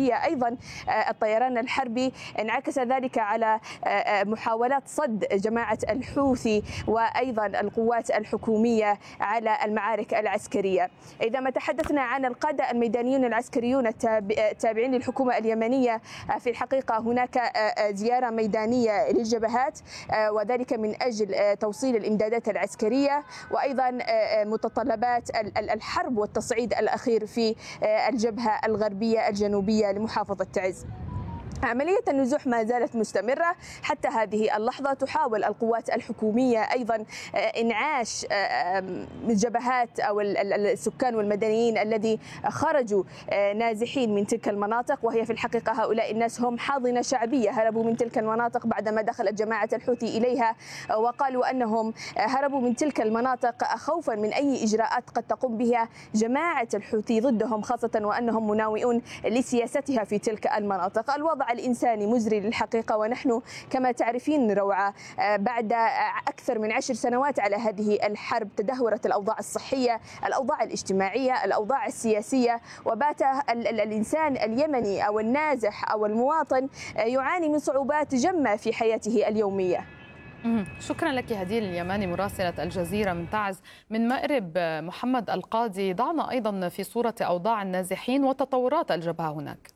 الإرهابية. أيضا الطيران الحربي انعكس ذلك على محاولات صد جماعة الحوثي وأيضا القوات الحكومية على المعارك العسكرية. إذا ما تحدثنا عن القادة الميدانيون العسكريون التابعين للحكومة اليمنية، في الحقيقة هناك زيارة ميدانية للجبهات، وذلك من أجل توصيل الإمدادات العسكرية وأيضا متطلبات الحرب والتصعيد الأخير في الجبهة الغربية الجنوبية لمحافظة تعز. عملية النزوح ما زالت مستمرة حتى هذه اللحظة. تحاول القوات الحكومية أيضا إنعاش الجبهات أو السكان والمدنيين الذي خرجوا نازحين من تلك المناطق، وهي في الحقيقة هؤلاء الناس هم حاضنة شعبية هربوا من تلك المناطق بعدما دخلت جماعة الحوثي إليها، وقالوا أنهم هربوا من تلك المناطق خوفا من أي إجراءات قد تقوم بها جماعة الحوثي ضدهم، خاصة وأنهم مناوئون لسياستها في تلك المناطق. الوضع الإنساني مزري للحقيقة، ونحن كما تعرفين روعة بعد أكثر من 10 سنوات على هذه الحرب تدهورت الأوضاع الصحية، الأوضاع الاجتماعية، الأوضاع السياسية، وبات الإنسان اليمني أو النازح أو المواطن يعاني من صعوبات جمة في حياته اليومية. شكرا لك هديل اليماني مراسلة الجزيرة من تعز. من مأرب محمد القاضي، ضعنا أيضا في صورة أوضاع النازحين وتطورات الجبهة هناك.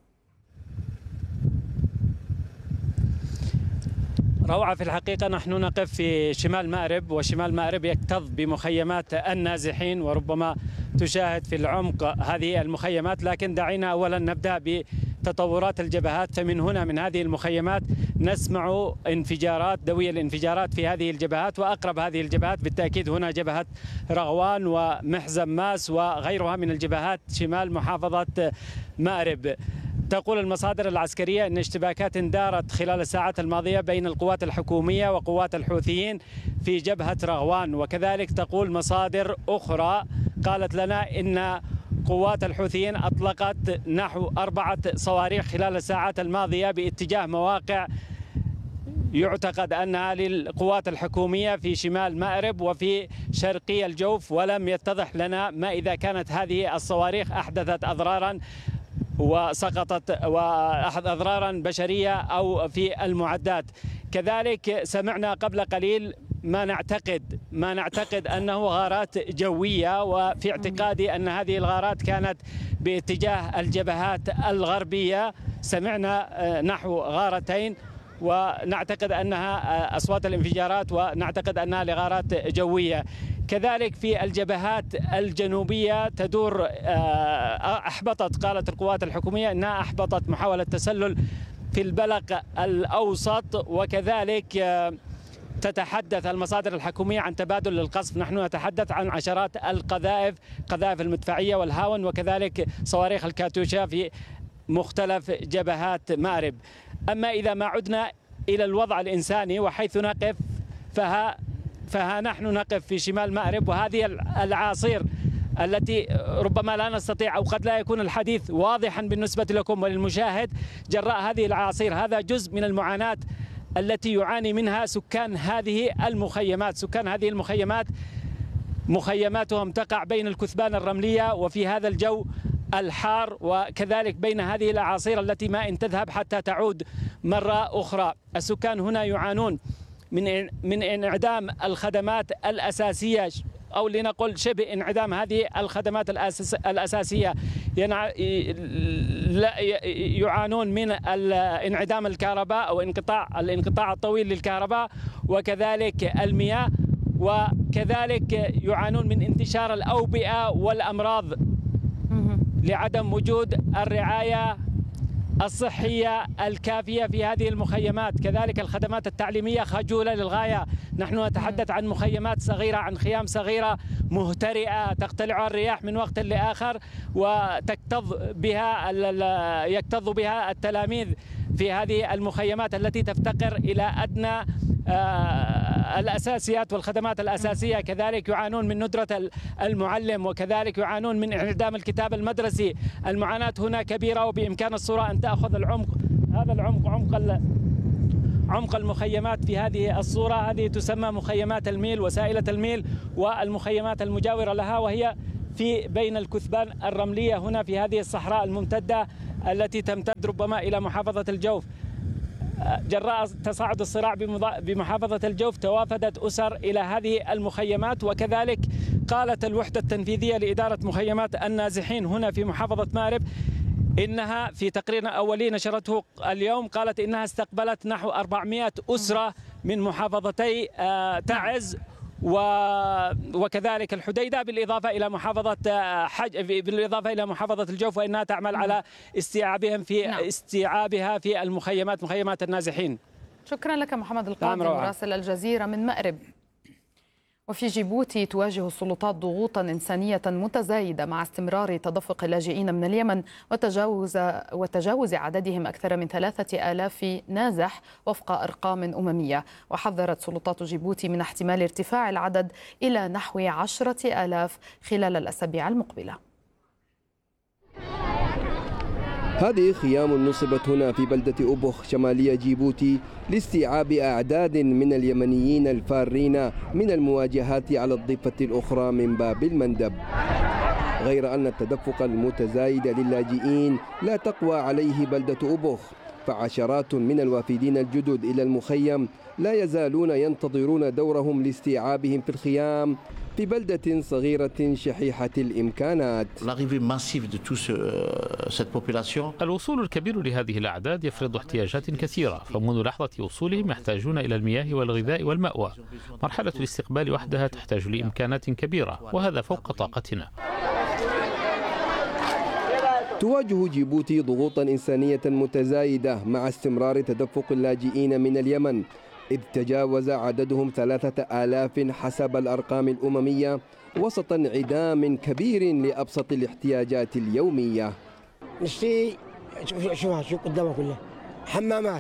روعة، في الحقيقة نحن نقف في شمال مأرب، وشمال مأرب يكتظ بمخيمات النازحين، وربما تشاهد في العمق هذه المخيمات. لكن دعينا أولا نبدأ بتطورات الجبهات. فمن هنا من هذه المخيمات نسمع انفجارات، دوي الانفجارات في هذه الجبهات، وأقرب هذه الجبهات بالتأكيد هنا جبهة رغوان ومحزم ماس وغيرها من الجبهات شمال محافظة مأرب. تقول المصادر العسكرية أن اشتباكات دارت خلال الساعات الماضية بين القوات الحكومية وقوات الحوثيين في جبهة رغوان، وكذلك تقول مصادر أخرى قالت لنا إن قوات الحوثيين أطلقت نحو 4 صواريخ خلال الساعات الماضية باتجاه مواقع يعتقد أنها للقوات الحكومية في شمال مأرب وفي شرقي الجوف، ولم يتضح لنا ما إذا كانت هذه الصواريخ أحدثت أضرارا وسقطت وأحد أضرارا بشرية أو في المعدات. كذلك سمعنا قبل قليل ما نعتقد أنه غارات جوية، وفي اعتقادي أن هذه الغارات كانت باتجاه الجبهات الغربية. سمعنا نحو غارتين ونعتقد أنها أصوات الانفجارات، ونعتقد أنها لغارات جوية. كذلك في الجبهات الجنوبية تدور قالت القوات الحكومية أنها أحبطت محاولة تسلل في البلق الأوسط، وكذلك تتحدث المصادر الحكومية عن تبادل للقصف. نحن نتحدث عن عشرات قذائف المدفعية والهاون، وكذلك صواريخ الكاتوشا في مختلف جبهات مأرب. أما إذا ما عدنا إلى الوضع الإنساني وحيث نقف فها نحن نقف في شمال مأرب، وهذه الأعاصير التي ربما لا نستطيع أو قد لا يكون الحديث واضحا بالنسبة لكم وللمشاهد جراء هذه الأعاصير. هذا جزء من المعاناة التي يعاني منها سكان هذه المخيمات. سكان هذه المخيمات مخيماتهم تقع بين الكثبان الرملية وفي هذا الجو الحار، وكذلك بين هذه الأعاصير التي ما إن تذهب حتى تعود مرة أخرى. السكان هنا يعانون من انعدام الخدمات الأساسية، أو لنقل شبه انعدام هذه الخدمات الأساسية. يعانون من انعدام الكهرباء أو الانقطاع الطويل للكهرباء، وكذلك المياه، وكذلك يعانون من انتشار الأوبئة والأمراض لعدم وجود الرعاية الصحية الكافية في هذه المخيمات. كذلك الخدمات التعليمية خجولة للغاية. نحن نتحدث عن مخيمات صغيرة، عن خيام صغيرة مهترئة تقتلع الرياح من وقت لآخر، ويكتظ بها التلاميذ في هذه المخيمات التي تفتقر إلى أدنى الأساسيات والخدمات الأساسية. كذلك يعانون من ندرة المعلم، وكذلك يعانون من انعدام الكتاب المدرسي. المعاناة هنا كبيرة، وبإمكان الصورة أن تأخذ العمق، هذا العمق عمق المخيمات في هذه الصورة. هذه تسمى مخيمات الميل وسائلة الميل، والمخيمات المجاورة لها وهي في بين الكثبان الرملية هنا في هذه الصحراء الممتدة التي تمتد ربما إلى محافظة الجوف. جراء تصاعد الصراع بمحافظة الجوف توافدت أسر إلى هذه المخيمات، وكذلك قالت الوحدة التنفيذية لإدارة مخيمات النازحين هنا في محافظة مأرب إنها في تقرير أولي نشرته اليوم قالت إنها استقبلت نحو 400 أسرة من محافظتي تعز وكذلك الحديدة بالإضافة إلى محافظة الجوف، وإنها تعمل على استيعابها في المخيمات، مخيمات النازحين. شكرا لك محمد القاضي مراسل الجزيرة من مأرب. وفي جيبوتي تواجه السلطات ضغوطا إنسانية متزايدة مع استمرار تدفق اللاجئين من اليمن وتجاوز عددهم أكثر من 3000 نازح وفق أرقام أممية. وحذرت سلطات جيبوتي من احتمال ارتفاع العدد إلى نحو 10,000 خلال الأسابيع المقبلة. هذه خيام نصبت هنا في بلدة أبوخ شمالية جيبوتي لاستيعاب أعداد من اليمنيين الفارين من المواجهات على الضفة الأخرى من باب المندب. غير أن التدفق المتزايد للاجئين لا تقوى عليه بلدة أبوخ، فعشرات من الوافدين الجدد إلى المخيم لا يزالون ينتظرون دورهم لاستيعابهم في الخيام في بلدة صغيرة شحيحة الإمكانات. الوصول الكبير لهذه الأعداد يفرض احتياجات كثيرة، فمنذ لحظة وصولهم يحتاجون إلى المياه والغذاء والمأوى. مرحلة الاستقبال وحدها تحتاج لإمكانات كبيرة، وهذا فوق طاقتنا. تواجه جيبوتي ضغوطا إنسانية متزايدة مع استمرار تدفق اللاجئين من اليمن، إذ تجاوز عددهم 3000 حسب الأرقام الأممية، وسط انعدام كبير لأبسط الاحتياجات اليومية. نشتري شو قدامه كله حمامات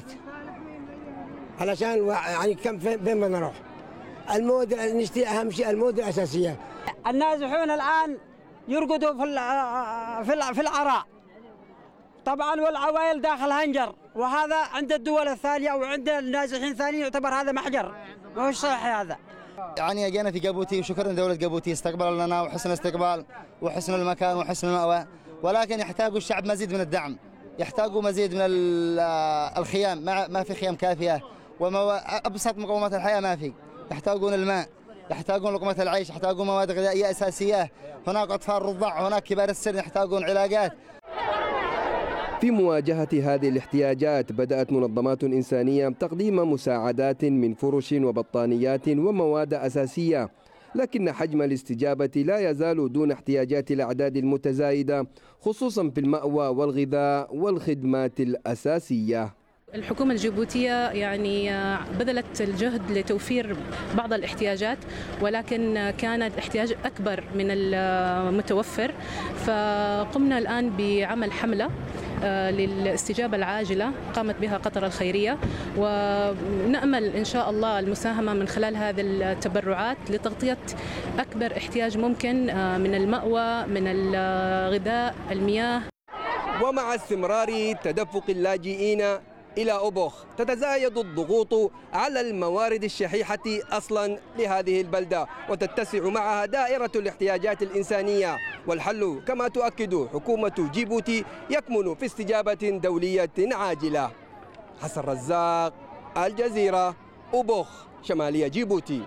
علشان يعني كم فين بدنا نروح. المود نشتري أهم شيء المود الأساسية. النازحون الآن يرقدوا في العراء طبعا، والعوائل داخل هنجر، وهذا عند الدول الثانية وعند النازحين الثانيين يعتبر هذا محجر، ما هو صحيح هذا. يعني جينا في جيبوتي وشكرا دولة جيبوتي استقبل لنا وحسن الاستقبال وحسن المكان وحسن المأوى، ولكن يحتاج الشعب مزيد من الدعم، يحتاجوا مزيد من الخيام، ما في خيام كافية، وأبسط مقومات الحياة ما في. يحتاجون الماء، يحتاجون لقمة العيش، يحتاجون مواد غذائية أساسية، هناك أطفال رضع، هناك كبار السن يحتاجون علاجات. في مواجهة هذه الاحتياجات بدأت منظمات إنسانية تقديم مساعدات من فرش وبطانيات ومواد أساسية، لكن حجم الاستجابة لا يزال دون احتياجات الأعداد المتزايدة، خصوصا في المأوى والغذاء والخدمات الأساسية. الحكومة الجيبوتية يعني بذلت الجهد لتوفير بعض الاحتياجات، ولكن كان الاحتياج أكبر من المتوفر، فقمنا الآن بعمل حملة للاستجابة العاجلة قامت بها قطر الخيرية، ونأمل إن شاء الله المساهمة من خلال هذه التبرعات لتغطية أكبر احتياج ممكن من المأوى، من الغذاء، المياه. ومع استمرار تدفق اللاجئين إلى أبوخ تتزايد الضغوط على الموارد الشحيحة أصلا لهذه البلدة، وتتسع معها دائرة الاحتياجات الإنسانية، والحل كما تؤكد حكومة جيبوتي يكمن في استجابة دولية عاجلة. حسن رزاق، الجزيرة، أبوخ شمالية جيبوتي.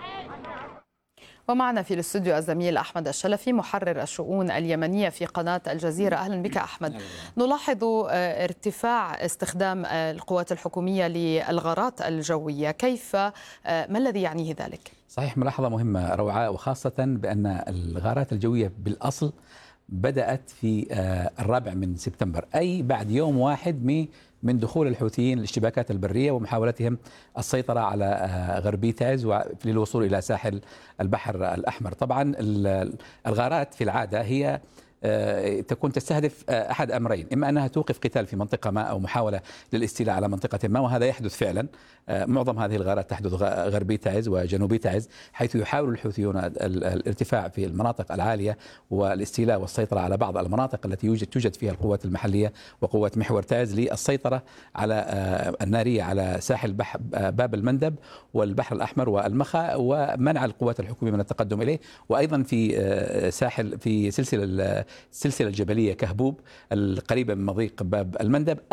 ومعنا في الاستوديو الزميل أحمد الشلفي محرر الشؤون اليمنية في قناة الجزيرة. أهلا بك أحمد. نلاحظ ارتفاع استخدام القوات الحكومية للغارات الجوية، كيف ما الذي يعنيه ذلك؟ صحيح، ملاحظة مهمة روعاء، وخاصة بأن الغارات الجوية بالأصل بدأت في 4 من سبتمبر، أي بعد يوم واحد من دخول الحوثيين الاشتباكات البرية ومحاولتهم السيطرة على غربي تعز للوصول إلى ساحل البحر الأحمر. طبعا الغارات في العادة هي تكون تستهدف أحد أمرين، إما أنها توقف قتال في منطقة ما أو محاولة للاستيلاء على منطقة ما، وهذا يحدث فعلا. معظم هذه الغارات تحدث غربي تعز وجنوبي تعز، حيث يحاول الحوثيون الارتفاع في المناطق العالية والاستيلاء والسيطرة على بعض المناطق التي توجد فيها القوات المحلية وقوات محور تعز للسيطرة على النارية على ساحل باب المندب والبحر الأحمر والمخا، ومنع القوات الحكومية من التقدم إليه، وأيضا في ساحل في سلسلة الجبلية كهبوب القريبة من مضيق باب المندب.